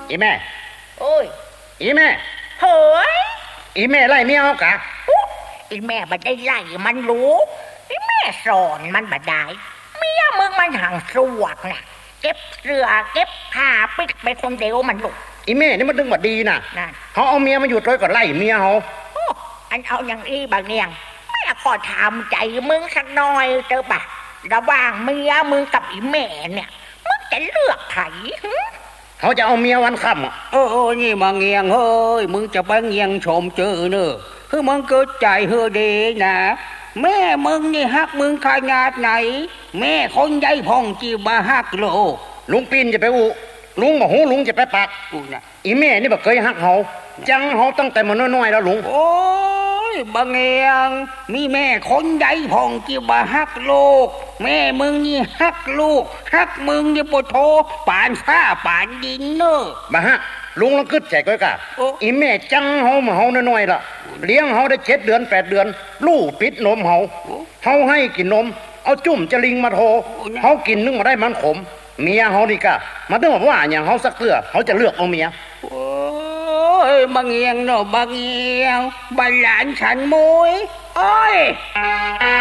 อีแม่โอ้ยอีแม่เฮ้ยอีแม่ไล่เมียเอากะอีแม่บัดได้ไล่มันรู้อีแม่สอนมันบัดได้เมียมึงมันห่างสวกน่ะเก็บเสื้อเก็บผ้าปิดไปคนเดียวมันลูกอีแม่นี่มันดึงบัดดีน่ะเขาเอาเมียมาอยู่ด้วยก็ไล่เมียเขาอันเอาอย่างอี้บางเนี่ยแม่ขอถามใจมึงสักหน่อยเจอปะระหว่างเมียมึงกับอีแม่เนี่ยมึงจะเลือกไผเขาจะเอาเมียวันค่ำนี่มาเงียงเฮ้ยมึงจะไปเงียงชมเจอเนอะคือมึงเกิดใจเฮ้ดีนะแม่มึงนี่ฮักมึงขนาดไหนแม่คนใหญ่พ่องจีบาฮักโลลุงปีนจะไปอุลุงบอกหูลุงจะไปปักอีแม่นี่บอกเคยฮักเขาจังเขาตั้งแต่มันน้อยๆแล้วลุงโอ้ยบางเงียงมีแม่คนใหญ่พ่องจีบาฮักโลกแม่มึงนี่ฮักลูกฮักมึงนี่ปวดโทป่านฟ้าป่านดินเนอะมาฮักลุงลองกึศใจก้อยกะอีแม่จังเขามาเขาน้อยๆละเลี้ยงเขาได้7 เดือน 8 เดือนลูกปิดนมเขาให้กินนมเอาจุ่มจะลิงมาโทเขากินนึกมาได้มันขมเมียเขาดีกะมาต้องบอกว่าอย่างเขาสักเกลือเขาจะเลือกเอาเมียโอ้ยบางเงียงเนาะบางเงียงบ้านหลานฉันมวยโอ้ย